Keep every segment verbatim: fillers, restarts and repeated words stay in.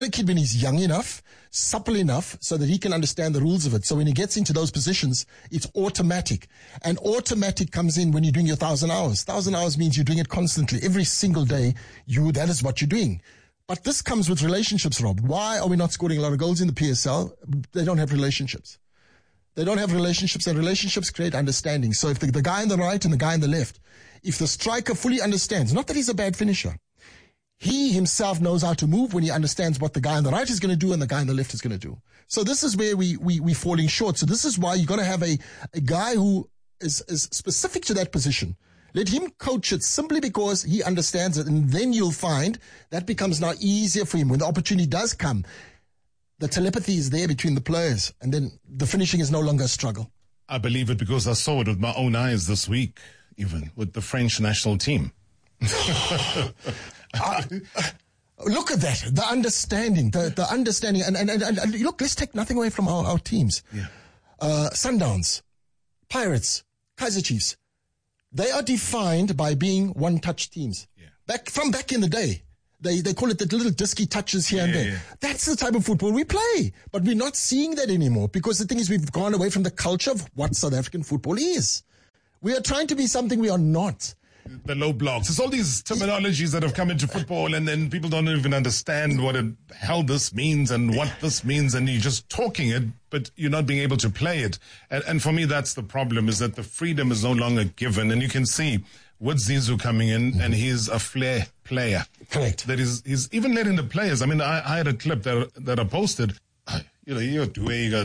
the kid when he's young enough, supple enough, so that he can understand the rules of it. So when he gets into those positions, it's automatic. And automatic comes in when you're doing your thousand hours. Thousand hours means you're doing it constantly. Every single day, you that is what you're doing. But this comes with relationships, Rob. Why are we not scoring a lot of goals in the P S L? They don't have relationships. They don't have relationships, and relationships create understanding. So if the, the guy on the right and the guy on the left, if the striker fully understands, not that he's a bad finisher, he himself knows how to move when he understands what the guy on the right is going to do and the guy on the left is going to do. So this is where we, we, we're falling short. So this is why you're going to have a, a guy who is, is specific to that position. Let him coach it simply because he understands it. And then you'll find that becomes now easier for him. When the opportunity does come, the telepathy is there between the players. And then the finishing is no longer a struggle. I believe it because I saw it with my own eyes this week, even with the French national team. uh, look at that, the understanding, the, the understanding. And, and, and, and look, let's take nothing away from our, our teams. Yeah. Uh, Sundowns, Pirates, Kaizer Chiefs. They are defined by being one-touch teams. Yeah. Back from back in the day, they they call it the little disky touches here yeah, and there. Yeah. That's the type of football we play. But we're not seeing that anymore because the thing is we've gone away from the culture of what South African football is. We are trying to be something we are not. The low blocks. It's all these terminologies that have come into football, and then people don't even understand what the hell this means and what this means, and you're just talking it, but you're not being able to play it. And, and for me, that's the problem, is that the freedom is no longer given. And you can see with Zizou coming in, mm-hmm. and he's a flair player. Correct. That is, he's even letting the players. I mean, I, I had a clip that that I posted. You know, you got Dewey, you got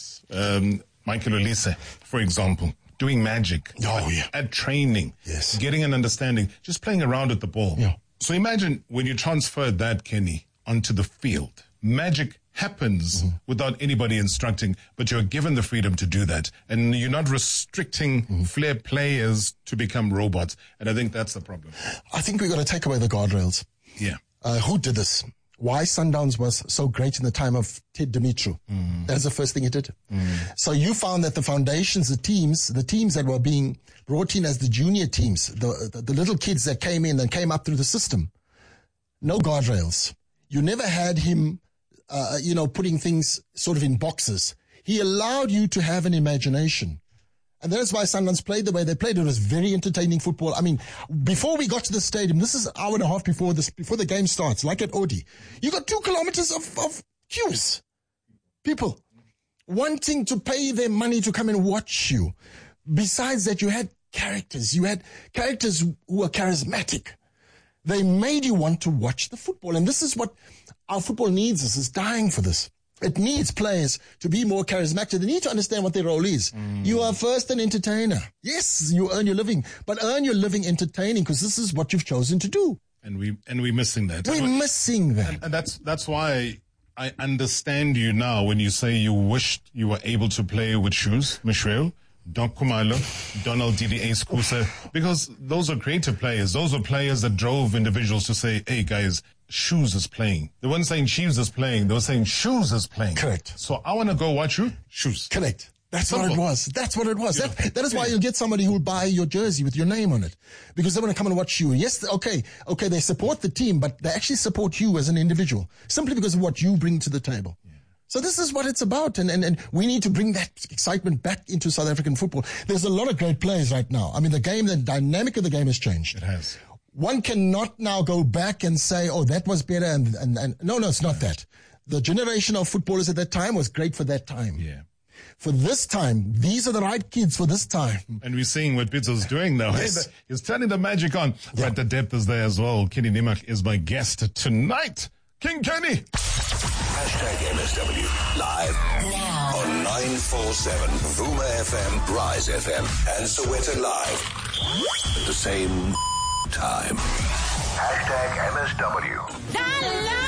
um, Michael Olise, for example. Doing magic. Oh, yeah. At training. Yes. Getting an understanding. Just playing around with the ball. Yeah. So imagine when you transfer that, Kenny, onto the field. Magic happens mm-hmm. without anybody instructing, but you're given the freedom to do that. And you're not restricting mm-hmm. flair players to become robots. And I think that's the problem. I think we've got to take away the guardrails. Yeah. Uh, who did this? Why Sundowns was so great in the time of Ted Dumitru. Mm. That's the first thing he did. Mm. So you found that the foundations, the teams, the teams that were being brought in as the junior teams, the, the, the little kids that came in and came up through the system, no guardrails. You never had him, uh, you know, putting things sort of in boxes. He allowed you to have an imagination. And that's why Sundowns played the way they played. It was very entertaining football. I mean, before we got to the stadium, this is an hour and a half before this, before the game starts, like at Audi, you got two kilometers of, of queues. People wanting to pay their money to come and watch you. Besides that, you had characters. You had characters who were charismatic. They made you want to watch the football. And this is what our football needs. This is dying for this. It needs players to be more charismatic. They need to understand what their role is. Mm. You are first an entertainer. Yes, you earn your living, but earn your living entertaining because this is what you've chosen to do. And we and we're missing that. We're and missing that. And, and that's that's why I understand you now when you say you wished you were able to play with shoes, Michelle, Doc Kumalo, Donald D D A Skusa, because those are creative players. Those are players that drove individuals to say, hey, guys, Shoes is playing. They weren't saying Chiefs is playing. They were saying Shoes is playing. Correct. So I want to go watch you. Shoes. Correct. That's Simple. What it was. That's what it was. Yeah. That, that is why you'll get somebody who will buy your jersey with your name on it. Because they want to come and watch you. Yes, okay, okay, they support the team, but they actually support you as an individual. Simply because of what you bring to the table. Yeah. So this is what it's about. And, and, and we need to bring that excitement back into South African football. There's a lot of great players right now. I mean, the game, the dynamic of the game has changed. It has. One cannot now go back and say, oh, that was better. And, and, and no, no, it's not that. The generation of footballers at that time was great for that time. Yeah. For this time, these are the right kids for this time. And we're seeing what Pitzo's doing now. Yes. He's turning the magic on. Yeah. But the depth is there as well. Kenny Nimak is my guest tonight. King Kenny. Hashtag M S W live now on nine forty-seven Vuma F M, Rise F M, and Soweto Live at the same time. Hashtag M S W.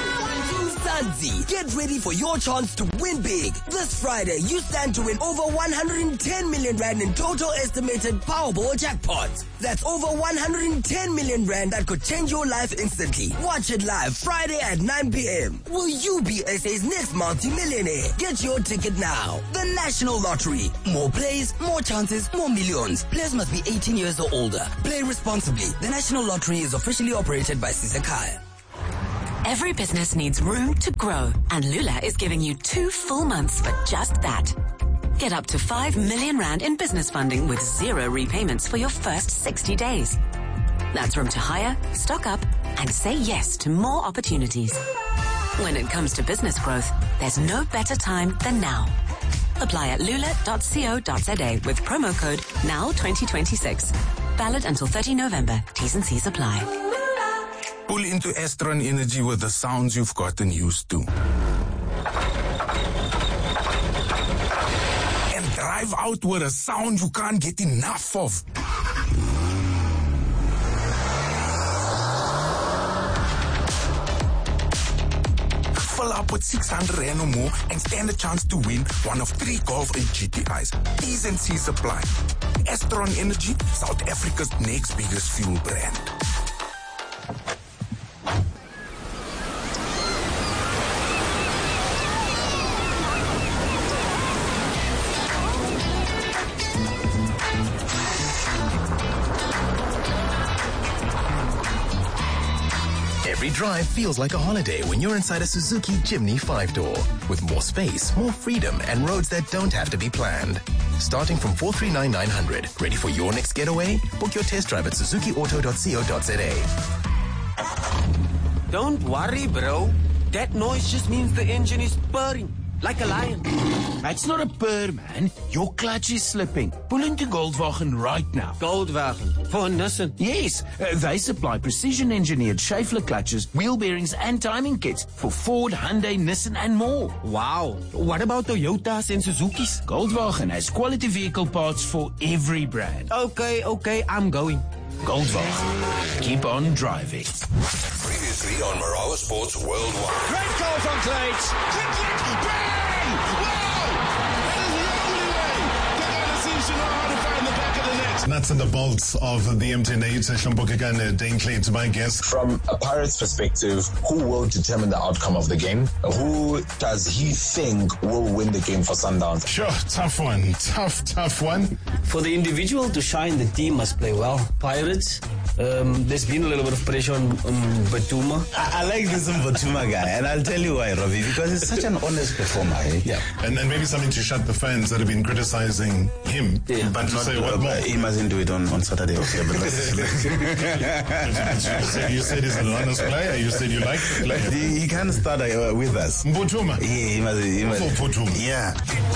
Mzansi, get ready for your chance to win big. This Friday, you stand to win over one hundred ten million rand in total estimated Powerball jackpot. That's over one hundred ten million rand that could change your life instantly. Watch it live Friday at nine p.m. Will you be S A's next multi-millionaire? Get your ticket now. The National Lottery. More plays, more chances, more millions. Players must be eighteen years or older. Play responsibly. The National Lottery is officially operated by Sisekaya. Every business needs room to grow, and Lula is giving you two full months for just that. Get up to five million rand in business funding with zero repayments for your first sixty days. That's room to hire, stock up, and say yes to more opportunities. When it comes to business growth, there's no better time than now. Apply at lula dot co dot za with promo code N O W twenty twenty-six. Valid until thirtieth November. T's and C's apply. Pull into Estron Energy with the sounds you've gotten used to. And drive out with a sound you can't get enough of. Fill up with six hundred rand or more and stand a chance to win one of three Golf and G T Is. T's and C's apply. Estron Energy, South Africa's next biggest fuel brand. Every drive feels like a holiday when you're inside a Suzuki Jimny five-door. With more space, more freedom, and roads that don't have to be planned. Starting from four three nine nine hundred. Ready for your next getaway? Book your test drive at suzuki auto dot co dot za. Don't worry, bro. That noise just means the engine is purring. Like a lion. It's not a purr, man. Your clutch is slipping. Pull into Goldwagen right now. Goldwagen? For Nissan? Yes. Uh, they supply precision-engineered Schaeffler clutches, wheel bearings, and timing kits for Ford, Hyundai, Nissan, and more. Wow. What about Toyotas and Suzukis? Goldwagen has quality vehicle parts for every brand. Okay, okay, I'm going. Goldwagen. Keep on driving. Previously on Marawa Sports Worldwide. Great goal from Clates. Bang! Wow! That is lovely way. Kagana seems to know how to find the back of the net. Nuts and the bolts of the M T N eight session. Bukagana Dane Clates, my guest. From a Pirates perspective, who will determine the outcome of the game? Who does he think will win the game for Sundowns? Sure, tough one. Tough, tough one. For the individual to shine, the team must play well. Pirates, um, there's been a little bit of pressure on um, Batuma. I, I like this Batuma guy, and I'll tell you why, Robbie, because he's such an honest performer. Eh? Yeah. And, and maybe something to shut the fans that have been criticizing him. Yeah. But to Not, say what uh, more? He mustn't do it on, on Saturday. Okay, but you, said, you said he's an honest player. You said you like the player. He, he can't start uh, with us. Batuma? Yeah, he must. He must Batuma. Yeah.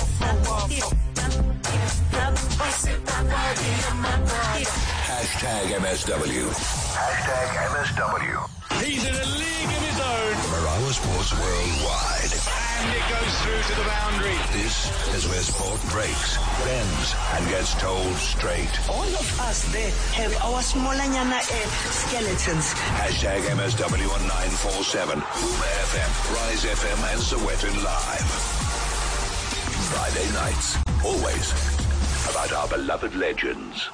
Hashtag M S W. Hashtag M S W. He's in a league of his own. Marawa Sports Worldwide. And it goes through to the boundary. This is where sport breaks, bends, and gets told straight. All of us there have our smallanyana skeletons. Hashtag M S W on nine four seven. Puma F M, Rise F M, and Sowetan Live. Friday nights, always about our beloved legends.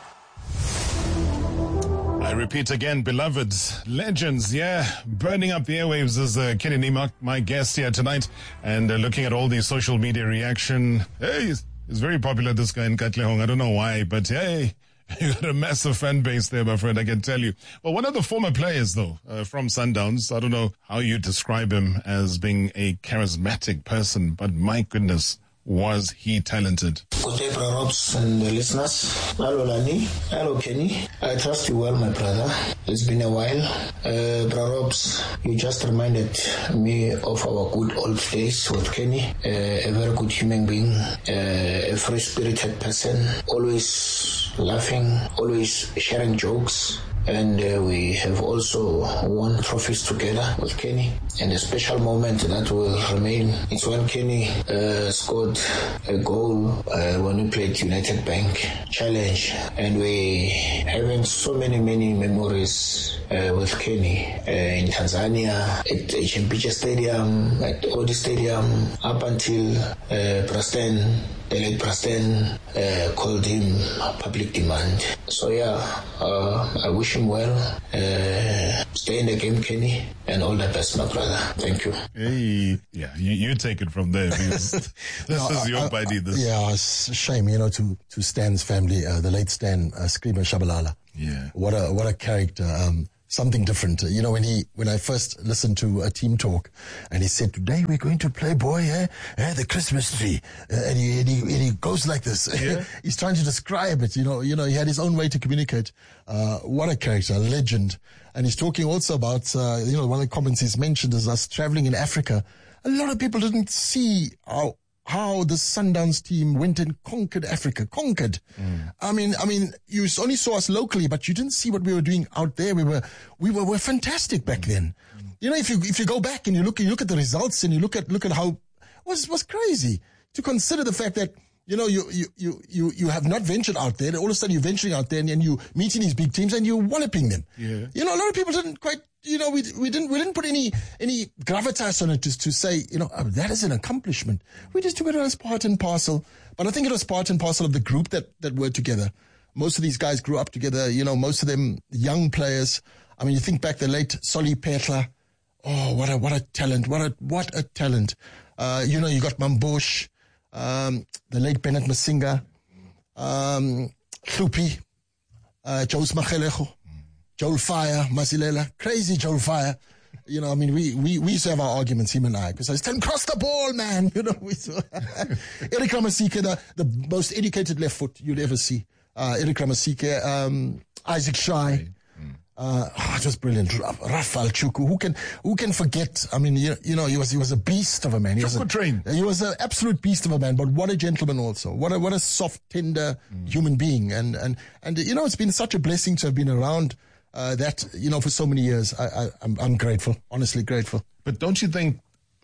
I repeat again, beloved legends, yeah, burning up the airwaves is uh, Kenny Niemark, my guest here tonight, and uh, looking at all the social media reaction. Hey, he's, he's very popular, this guy in Katlehong. I don't know why, but hey, you got a massive fan base there, my friend, I can tell you. Well, one of the former players, though, uh, from Sundowns, I don't know how you describe him as being a charismatic person, but my goodness, was he talented. Good day, Bro Robs and the listeners. Hello, Lani. Hello, Kenny. I trust you well, my brother. It's been a while. Uh, Bro Robs, you just reminded me of our good old days with Kenny. Uh, a very good human being, uh, a free-spirited person, always laughing, always sharing jokes. And uh, we have also won trophies together with Kenny. And a special moment that will remain is when Kenny uh, scored a goal uh, when we played United Bank Challenge. And we having so many, many memories uh, with Kenny uh, in Tanzania, at Chimpicha Stadium, at Odi Stadium, up until uh, Preston. The late Preston uh, called him public demand. So yeah, uh, I wish him well. Uh, stay in the game, Kenny, and all the best, my brother. Thank you. Hey, yeah, you, you take it from there. Because this no, is your I, buddy. This. Yeah, it's a shame, you know, to, to Stan's family, uh, the late Stan, uh, Screamer Shabalala. Yeah. What a, what a character. Um, something different. You know, when he, when I first listened to a team talk and he said, today we're going to play, boy, eh, eh the Christmas tree. Uh, and, he, and, he, and he goes like this. Yeah. He's trying to describe it. You know, you know, he had his own way to communicate. Uh, what a character, a legend. And he's talking also about, uh, you know, one of the comments he's mentioned is us traveling in Africa. A lot of people didn't see how, how the Sundowns team went and conquered Africa, conquered. Mm. I mean, I mean, you only saw us locally, but you didn't see what we were doing out there. We were, we were, were fantastic back mm. then. Mm. You know, if you, if you go back and you look, you look at the results and you look at, look at how, it was, was crazy to consider the fact that, you know, you, you, you, you, you have not ventured out there. All of a sudden you're venturing out there and, and you meeting these big teams and you're walloping them. Yeah. You know, a lot of people didn't quite, you know, we, we didn't, we didn't put any, any gravitas on it to, to say, you know, oh, that is an accomplishment. We just took it as part and parcel. But I think it was part and parcel of the group that, that were together. Most of these guys grew up together, you know, most of them young players. I mean, you think back the late Solly Petla. Oh, what a, what a talent. What a, what a talent. Uh, you know, you got Mambush. Um, the late Bennett Masinga, um, Hlupi, uh, Joel Smachelejo, Joel Fire, Masilela, crazy Joel Fire. You know, I mean, we, we, we used to have our arguments, him and I, because I was telling him, cross the ball, man. You know, we saw Eric Ramasike, the, the most educated left foot you'd ever see. Uh, Eric Ramasike, um, Isaac Shai. Uh, oh, it was brilliant. Rafael Chuku, who can, who can forget? I mean, you, you know, he was, he was a beast of a man. He was a, train. He was an absolute beast of a man, but what a gentleman also. What a, what a soft, tender mm. human being. And, and, and, you know, it's been such a blessing to have been around, uh, that, you know, for so many years. I, I, I'm, I'm grateful, honestly grateful. But don't you think,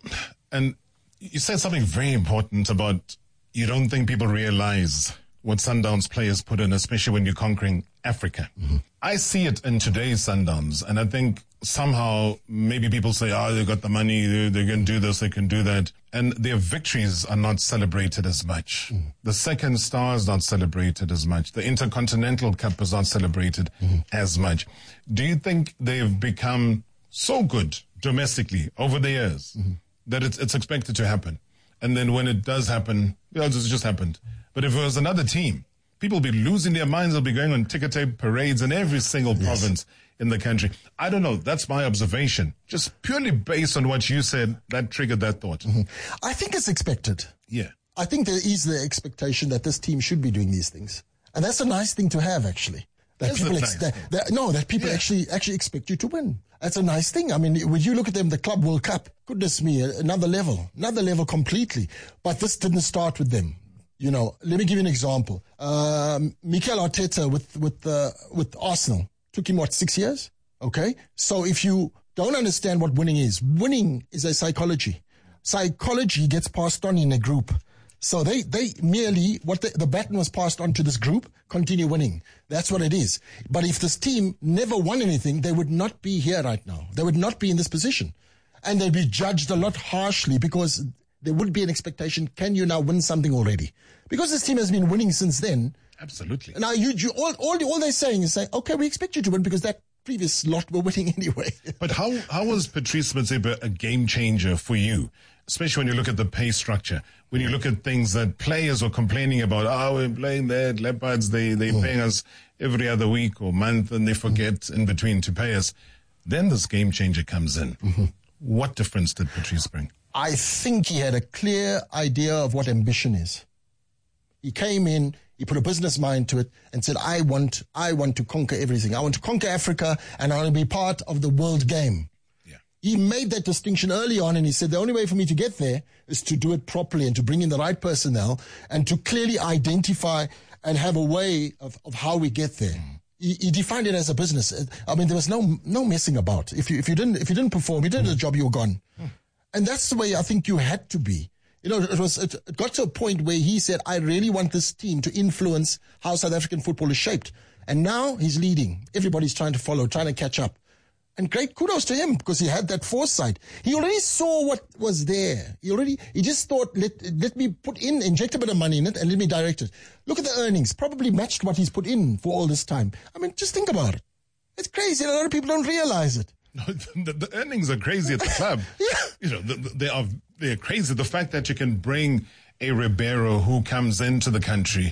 and you said something very important about, you don't think people realize what Sundowns players put in, especially when you're conquering Africa. Mm-hmm. I see it in today's Sundowns, and I think somehow maybe people say, oh, they got the money, they, they can do this, they can do that. And their victories are not celebrated as much. Mm-hmm. The second star is not celebrated as much. The Intercontinental Cup is not celebrated mm-hmm. as much. Do you think they've become so good domestically over the years mm-hmm. that it's, it's expected to happen? And then when it does happen, you know, it's just happened. But if it was another team, people will be losing their minds. They'll be going on ticker tape parades in every single yes. province in the country. I don't know. That's my observation. Just purely based on what you said, that triggered that thought. Mm-hmm. I think it's expected. Yeah. I think there is the expectation that this team should be doing these things. And that's a nice thing to have, actually. That Is people it ex- nice? that, that, no, that people Yeah. actually actually expect you to win. That's a nice thing. I mean, when you look at them, the Club World Cup, goodness me, another level, another level completely. But this didn't start with them. You know, let me give you an example. Um, Mikel Arteta with with uh, with Arsenal took him what six years? Okay, so if you don't understand what winning is, winning is a psychology. Psychology gets passed on in a group. So they they merely what the, the baton was passed on to this group. Continue winning. That's what it is. But if this team never won anything, they would not be here right now. They would not be in this position, and they'd be judged a lot harshly because there would be an expectation, can you now win something already? Because this team has been winning since then. Absolutely. Now, you, you all, all, all they're saying is say, okay, we expect you to win because that previous lot were winning anyway. But how, how was Patrice Motsepe a game changer for you? Especially when you look at the pay structure, when you look at things that players were complaining about, oh, we're playing that, Leopards, they, they're Mm. paying us every other week or month and they forget in between to pay us. Then this game changer comes in. Mm-hmm. What difference did Patrice bring? I think he had a clear idea of what ambition is. He came in, he put a business mind to it and said, I want, I want to conquer everything. I want to conquer Africa and I want to be part of the world game. Yeah. He made that distinction early on and he said, the only way for me to get there is to do it properly and to bring in the right personnel and to clearly identify and have a way of, of how we get there. Mm. He, he defined it as a business. I mean, there was no, no messing about. If you, if you didn't, if you didn't perform, you did the job, you were gone. Mm. And that's the way I think you had to be. You know, it was, it, it got to a point where he said, I really want this team to influence how South African football is shaped. And now he's leading. Everybody's trying to follow, trying to catch up. And great kudos to him because he had that foresight. He already saw what was there. He already, he just thought, let, let me put in, inject a bit of money in it and let me direct it. Look at the earnings, probably matched what he's put in for all this time. I mean, just think about it. It's crazy. A lot of people don't realize it. No, the, the earnings are crazy at the club. Yeah. You know, the, the, they are they're crazy. The fact that you can bring a Ribeiro who comes into the country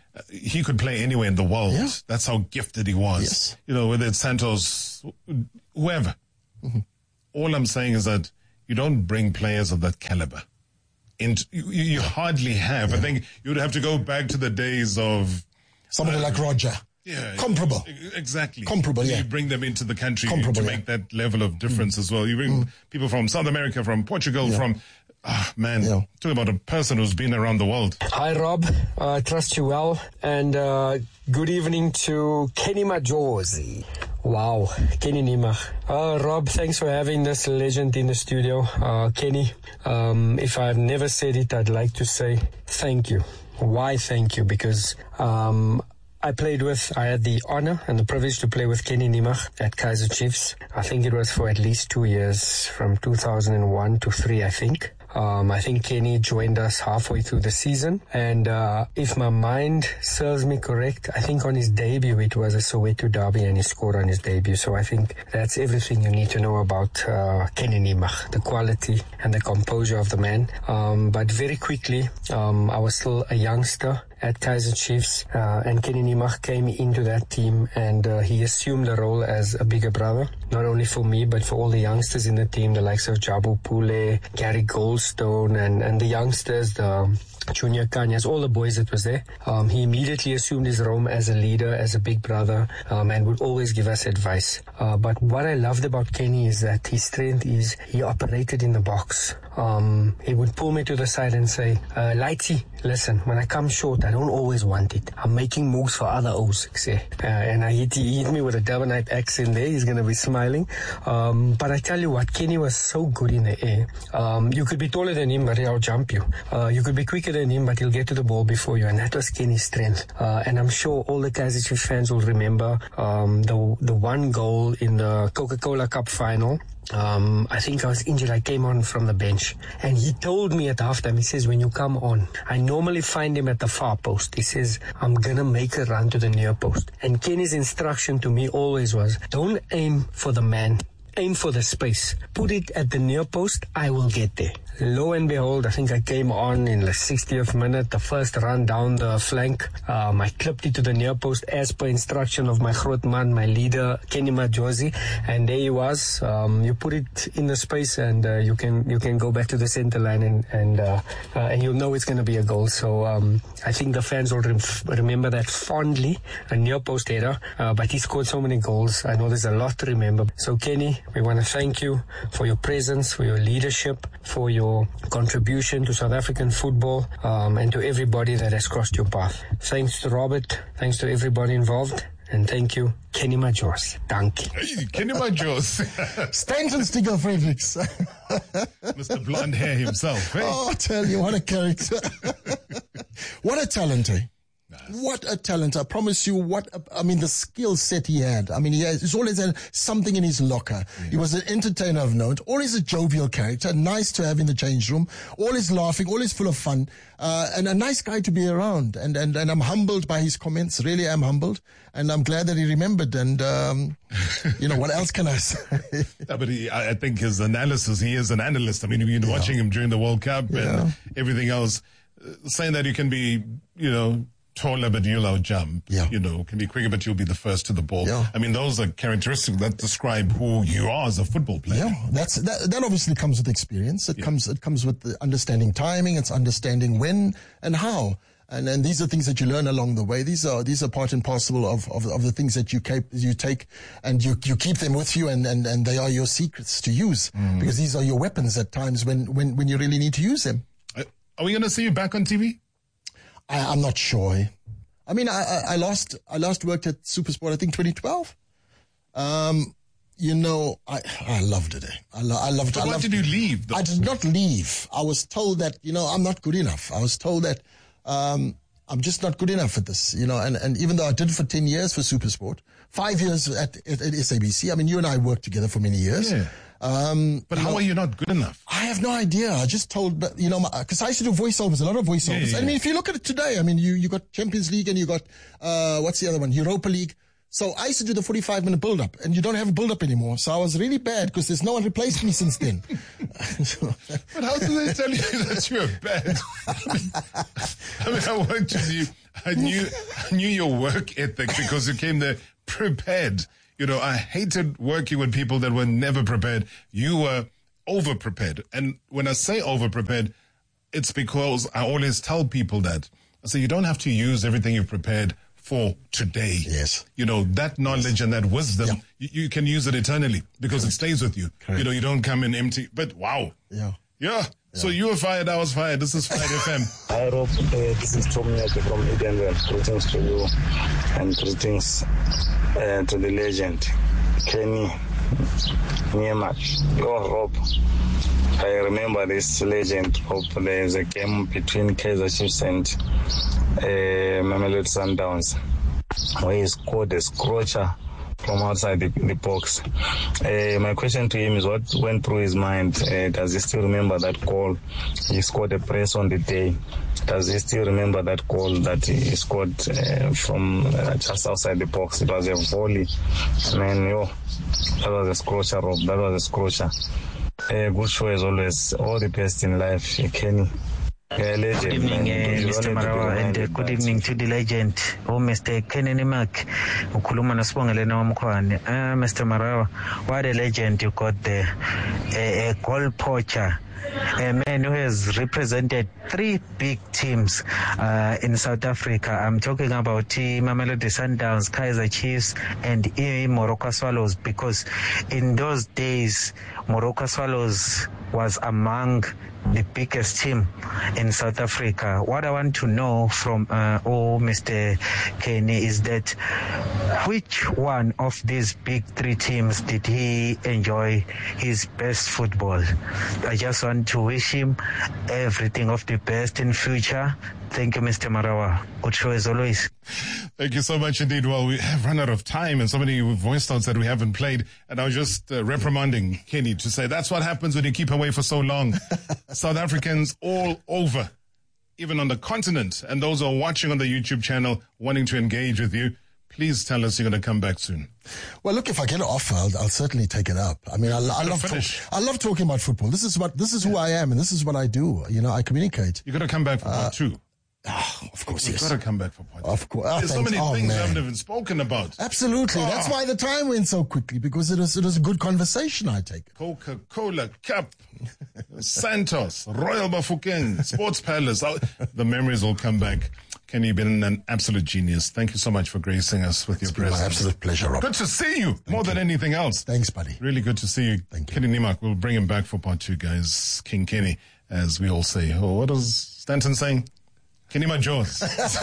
uh, he could play anywhere in the world. Yeah. That's how gifted he was. Yes. You know, whether it's Santos, whoever. Mm-hmm. All I'm saying is that you don't bring players of that caliber. Into, you, you hardly have. Yeah. I think you would have to go back to the days of somebody uh, like Roger. Yeah, comparable. Exactly. Comparable, yeah. You bring them into the country to yeah. make that level of difference mm. as well. You bring mm. people from South America, from Portugal, yeah. from, ah, man, yeah. talk about a person who's been around the world. Hi, Rob. I uh, trust you well. And uh, good evening to Kenny Majosi. Wow, Kenny Nima. Uh, Rob, thanks for having this legend in the studio. Uh, Kenny, um, if I've never said it, I'd like to say thank you. Why thank you? Because um, I played with, I had the honor and the privilege to play with Kenny Nimach at Kaizer Chiefs. I think it was for at least two years, from two thousand one to three, I think. Um, I think Kenny joined us halfway through the season. And uh, if my mind serves me correct, I think on his debut, it was a Soweto derby and he scored on his debut. So I think that's everything you need to know about uh, Kenny Nimach, the quality and the composure of the man. Um, but very quickly, um, I was still a youngster at Kaizer Chiefs, uh, and Kenny Nimach came into that team and uh, he assumed the role as a bigger brother, not only for me, but for all the youngsters in the team, the likes of Jabu Pule, Gary Goldstone, and, and the youngsters, the Junior Kanyas, all the boys that was there. Um, he immediately assumed his role as a leader, as a big brother, um, and would always give us advice. Uh, but what I loved about Kenny is that his strength is he operated in the box. Um, he would pull me to the side and say, uh, Lighty, listen, when I come short, I don't always want it. I'm making moves for other O's. Uh, and I hit, he hit me with a Durbanite accent there. He's going to be smiling. Um, but I tell you what, Kenny was so good in the air. Um, you could be taller than him, but he'll jump you. Uh, you could be quicker than him, but he'll get to the ball before you. And that was Kenny's strength. Uh, and I'm sure all the Kaizer Chiefs fans will remember um, the, the one goal in the Coca-Cola Cup final. Um, I think I was injured. I came on from the bench and he told me at halftime, he says, when you come on, I normally find him at the far post. He says, I'm going to make a run to the near post. And Kenny's instruction to me always was, don't aim for the man. Aim for the space. Put it at the near post. I will get there. Lo and behold, I think I came on in the sixtieth minute, the first run down the flank. Um, I clipped it to the near post as per instruction of my groot man, my leader, Kenny Majosi. And there he was. Um, you put it in the space and uh, you can you can go back to the center line and and, uh, uh, and you'll know it's going to be a goal. So um, I think the fans will rem- remember that fondly, a near post header. Uh, but he scored so many goals. I know there's a lot to remember. So Kenny, we want to thank you for your presence, for your leadership, for your contribution to South African football, um, and to everybody that has crossed your path. Thanks to Robert, thanks to everybody involved, and thank you, Kenny Majors. Thank you. Hey, Kenny Majors. Stanton Stigler Fredericks. Mister Blonde Hair himself. Hey? Oh, I tell you, what a character. What a talent, eh? Nice. What a talent. I promise you, what, a, I mean, the skill set he had. I mean, he has, he's always had something in his locker. Yeah. He was an entertainer of note, always a jovial character, nice to have in the change room, always laughing, always full of fun, uh, and a nice guy to be around. And, and, and I'm humbled by his comments, really am humbled. And I'm glad that he remembered. And, um, you know, what else can I say? No, but he, I think his analysis, he is an analyst. I mean, you've been yeah. watching him during the World Cup yeah. and everything else, uh, saying that you can be, you know, taller, but you'll out jump. Yeah. You know, can be quicker, but you'll be the first to the ball. Yeah. I mean, those are characteristics that describe who you are as a football player. Yeah, that's that. That obviously comes with experience. It yeah. comes. It comes with the understanding timing. It's understanding when and how. And and these are things that you learn along the way. These are these are part and parcel of of, of the things that you keep you take, and you you keep them with you, and and, and they are your secrets to use mm. because these are your weapons at times when when when you really need to use them. Are we going to see you back on T V? I, I'm not sure. I mean, I, I, I last I last worked at SuperSport, I think twenty twelve. Um, you know, I I loved it. Eh? I, lo- I loved it. But why did you leave? Though? I did not leave. I was told that, you know, I'm not good enough. I was told that um, I'm just not good enough at this, you know. And, and even though I did it for ten years for SuperSport, five years at, at, at S A B C. I mean, you and I worked together for many years. Yeah. Um, but how know, are you not good enough? I have no idea. I just told, you know, because I used to do voiceovers, a lot of voiceovers. Yeah, yeah. I mean, if you look at it today, I mean, you, you got Champions League and you got, uh, what's the other one? Europa League. So I used to do the forty-five minute build up, and you don't have a build up anymore. So I was really bad because there's no one replaced me since then. But how do they tell you that you're bad? I mean, I, mean, I worked with you. I knew, I knew your work ethic because you came there prepared. You know, I hated working with people that were never prepared. You were over prepared. And when I say over prepared, it's because I always tell people that. I say, you don't have to use everything you've prepared for today. Yes. You know, that knowledge yes. and that wisdom, yeah. you, you can use it eternally because Correct. It stays with you. Correct. You know, you don't come in empty. But wow. Yeah. Yeah. Yeah. So you were fired, I was fired. This is Friday F M. Hi, Rob. Uh, this is Tom Nyake from Edenville. Greetings to you and greetings uh, to the legend, Kenny Niemak. Yo, Rob. I remember this legend, Rob. There's a game between Kaizer Chiefs and uh, Mamelodi Sundowns where he scored a scrocher from outside the, the box. Uh, my question to him is what went through his mind? Uh, does he still remember that goal? He scored a press on the day. Does he still remember that goal that he scored uh, from uh, just outside the box? It was a volley. Man, yo, that was a scrocher, Rob. That was a scrocher. Uh, good show as always. All the best in life, Kenny. Yeah, good evening, uh, Mister Marawa, and uh, good evening to the legend, oh, Mister Kenny Niemak. Ukhuluma noSibongeleni Wamkhwane. Ah, Mister Marawa, what a legend you got there. A, a goal poacher. A man who has represented three big teams uh, in South Africa. I'm talking about uh, Mamelodi Sundowns, Kaizer Chiefs, and uh, Morocco Swallows, because in those days, Morocco Swallows was among the biggest team in South Africa. What I want to know from uh, oh, Mister Kenny is that which one of these big three teams did he enjoy his best football? I just want to wish him everything of the best in future. Thank you, Mister Marawa. Good show as always. Thank you so much indeed. Well, we have run out of time and so many voice notes that we haven't played. And I was just uh, reprimanding Kenny to say that's what happens when you keep away for so long. South Africans all over, even on the continent. And those who are watching on the YouTube channel wanting to engage with you, please tell us you're going to come back soon. Well, look, if I get an offer, I'll, I'll certainly take it up. I mean, I, I love talk, I love talking about football. This is what this is yeah. who I am, and this is what I do. You know, I communicate. You're going to come back for part uh, two. Oh, of course, You've yes. got to come back for part two. Of course. Oh, There's thanks. so many oh, things man. we haven't even spoken about. Absolutely. Oh. That's why the time went so quickly, because it was, it was a good conversation, I take. Coca-Cola Cup, Santos, Royal Bafokeng, Sports Palace. The memories will come back. Kenny, you've been an absolute genius. Thank you so much for gracing us with it's your presence. My absolute pleasure, Rob. Good to see you, Thank more you. than anything else. Thanks, buddy. Really good to see you. Thank you. Kenny Niemak, we'll bring him back for part two, guys. King Kenny, as we all say. Oh, what is Stanton saying? Kenny Majosi.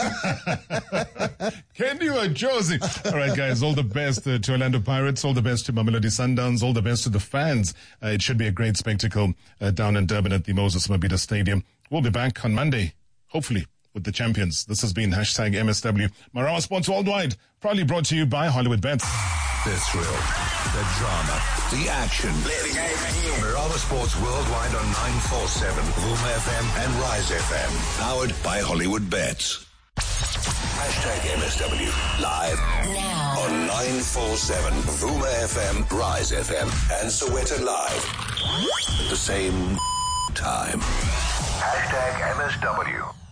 Kenny Majosi. All right, guys, all the best uh, to Orlando Pirates, all the best to Mamelodi Sundowns, all the best to the fans. Uh, it should be a great spectacle uh, down in Durban at the Moses Mabhida Stadium. We'll be back on Monday, hopefully, with the champions. This has been hashtag M S W. Marawa Sports Worldwide, proudly brought to you by Hollywood Bets. The thrill, the drama, the action. Marawa Sports Worldwide on nine forty-seven, Vuma F M and Rise F M. Powered by Hollywood Bets. Hashtag M S W. Live now on nine forty-seven, Vuma F M, Rise F M, and Soweto Live. At the same time. Hashtag M S W.